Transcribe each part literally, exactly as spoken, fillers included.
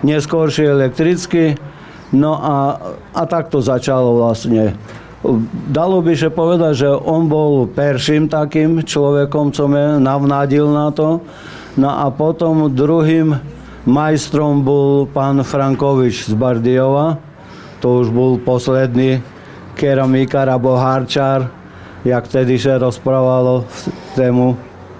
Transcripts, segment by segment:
neskôršie elektricky. No a, a tak to začalo vlastne. Dalo by sa povedať, že on bol prvým takým človekom, čo me navnádil na to. No a potom druhým majstrom bol pán Frankovič z Bardejova. To už bol posledný keramikár alebo harčár, jak tedy sa rozprávalo v tému.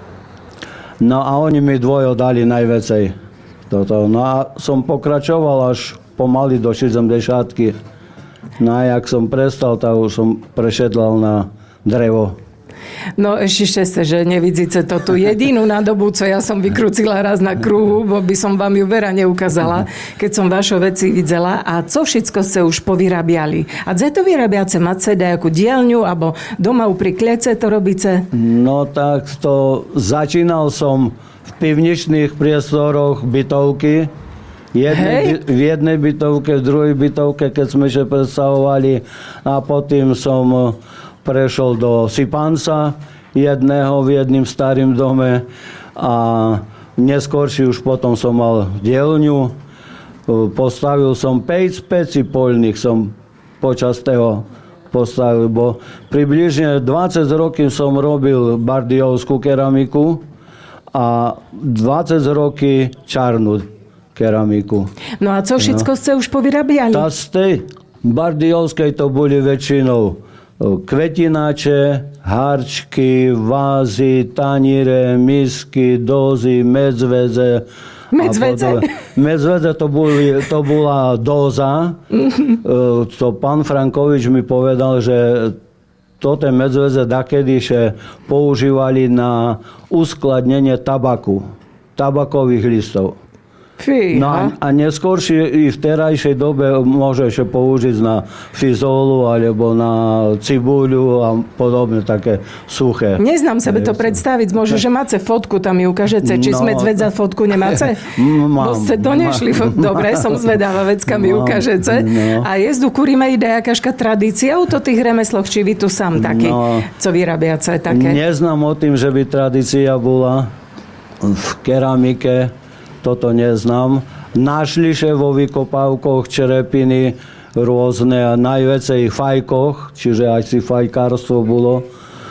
No a oni mi dvojo dali najväcej toto. No a som pokračoval až pomaly do šesťdesiatky. No a jak som prestal, tak už som prešedlal na drevo. No ešte šťastie, že nevidíte to tú jedinú nádobu, co ja som vykrúcila raz na kruhu, bo by som vám ju vera neukázala, keď som vaše veci videla. A co všetko ste už povyrábiali? A kde to vyrábiace? Máte nejakú dielňu, alebo doma upri klece to robíte? No tak to začínal som v pivničných priestoroch bytovky. Jednej, v jednej bytovke, v druhej bytovke, keď sme sa predstavovali, a potom som prešiel do Sipanca jedného v jedným starým dome a neskôrší už potom som mal dielňu. Postavil som päť peci poľných som počas toho postavil, bo približne dvadsať rokov som robil bardejovskú keramiku a dvadsať rokov čarnú keramiku. No a co všetko no. ste už povyrábiali? Tá z tej bardejovskej to boli väčšinou kvetináče, harčky, vázy, taníre, misky, dozy, medzvedze. Medzvedze? Medzvedze to, boli, to bola doza. To pán Frankovič mi povedal, že toto medzvedze dakedy sa používali na uskladnenie tabaku, tabakových listov. Fíha. No a, a neskôršie i v terajšej dobe môže sa použiť na fizolu alebo na cibuľu a podobne také suché. Neznám sebe to predstaviť. Môže, že máte fotku, tam ju ukážete. Či no, sme zvedza fotku nemáte? Bo ste to nešli. Dobre, som zvedáva, vecka mi ukážete. No. A jezdu kuríme ide jakáška tradícia u to tých remesloch, či vy tu sám taký, no, co vyrábiace také? Neznám o tým, že by tradícia bola v keramike. Toto neznám. Našli sa vo vykopávkoch čerepiny rôzne a najväcej fajkoch, čiže aj si fajkárstvo bolo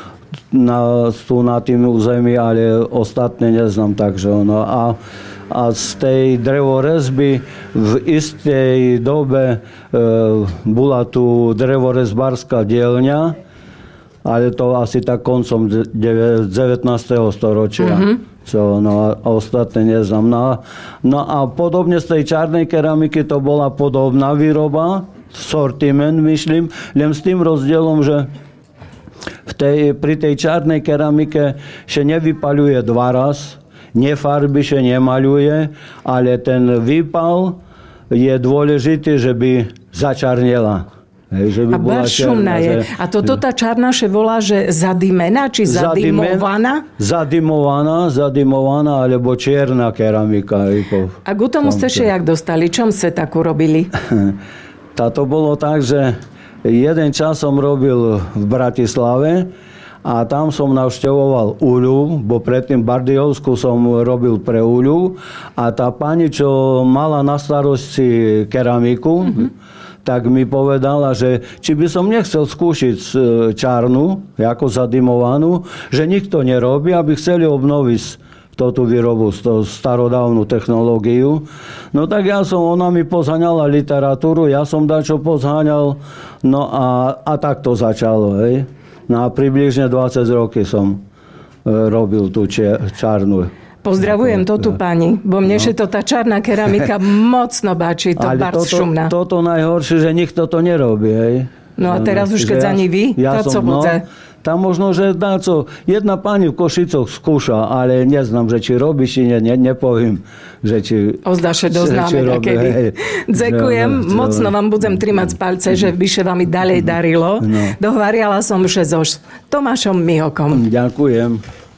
na, tu na tým území, ale ostatné neznám. Takže ono. A, a z tej drevorezby v istej dobe e, bola tu drevorezbárska dielňa, ale to asi tak koncom devätnásteho storočia. Mm-hmm. Čo, no a ostatné neznám. No, no a podobne z tej čarnej keramiky to bola podobná výroba, sortiment, myslím, len s tým rozdielom, že v tej, pri tej čarnej keramike sa nevypaľuje dva raz, nefarbí sa nemaľuje, ale ten výpal je dôležitý, že by začarnela. Hej, že by a bar šumná je. Že... A toto tá čarná še volá, že zadimená, či zadimovaná? Zadimovaná, zadimovaná, alebo čierna keramika. A k tomu ste še jak dostali? Čom ste takú robili? Táto bolo tak, že jeden čas som robil v Bratislave a tam som navštevoval Uľu, bo predtým Bardejovsku som robil pre Uľu a tá pani, čo mala na starosti keramiku, mm-hmm. tak mi povedala, že či by som nechcel skúšiť čarnu, ako zadimovanú, že nikto nerobí, aby chceli obnoviť túto výrobu, tú starodávnu technológiu. No tak ja som, ona mi pozháňala literatúru, ja som dačo pozháňal, no a, a tak to začalo, hej. No a približne dvadsať rokov som robil tú čarnu. Pozdravujem to tu pani, bo mne no. to tá čarná keramika mocno báči, to bardzo šumná. Toto najhoršie, že nikto to nerobí, hej. No a teraz už keď ja, za ní vy, ja tá co som, bude? No, tam možno, že dáco, jedna pani v Košicoch skúša, ale neznám, že či robí, či ne, ne, nepoviem, že či... Ozdaše doznáme takedy. Ďakujem, no, mocno vám budem trimať palce, že by sa vám i ďalej darilo. No. Dohvariala som še so Tomášom Mihokom. Ďakujem.